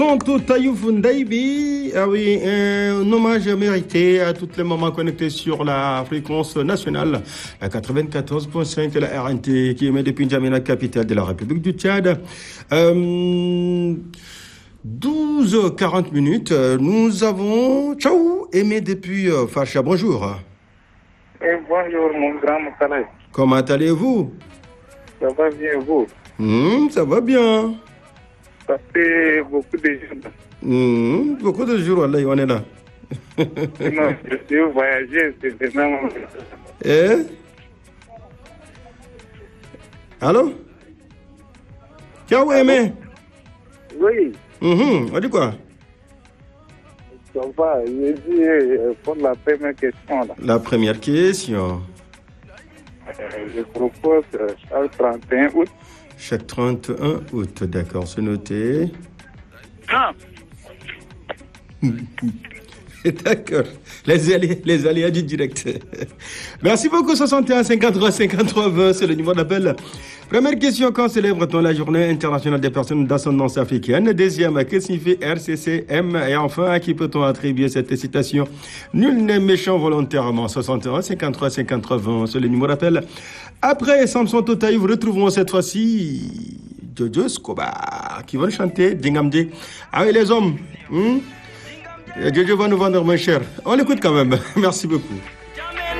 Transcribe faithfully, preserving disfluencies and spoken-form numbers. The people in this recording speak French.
Tonto Tayouf Ndaibi, ah oui, un hommage mérité à toutes les mamans connectées sur la fréquence nationale, la quatre-vingt-quatorze virgule cinq de la R N T, qui émet depuis N'Djamena, capitale de la République du Tchad. Euh, douze heures quarante minutes, nous avons, ciao, Aimé depuis euh, Facha, bonjour. Eh, bonjour mon grand Moukalaï. Comment allez-vous? Ça va bien vous? Mmh, ça va bien. Ça fait beaucoup de jours. Mmh, beaucoup de jours, Allah, on est là. Non, je suis voyagé, c'est vraiment... Eh? Allô? Ciao, Aimé. Oui. Mmh, on dit quoi? Ça va, je dis euh, pour la première question. Là. La première question. Euh, je propose euh, chaque trente et un août. Chaque trente et un août, d'accord, c'est noté. Ah. D'accord, les aléas, les aléas du direct. Merci beaucoup, soixante et un cinquante-trois cinquante-trois vingt, c'est le numéro d'appel. Première question, quand célèbre-t-on la journée internationale des personnes d'ascendance africaine? Deuxième, que signifie R C C M? Et enfin, à qui peut-on attribuer cette citation? Nul n'est méchant volontairement. soixante et un cinquante-trois cinquante-trois vingt, c'est le numéro d'appel. Après Samson Totaï, vous retrouvons cette fois-ci Jojo Escobar qui va chanter Dingamdi. Ah oui, les hommes, hmm? Jojo va nous vendre moins cher. On l'écoute quand même. Merci beaucoup.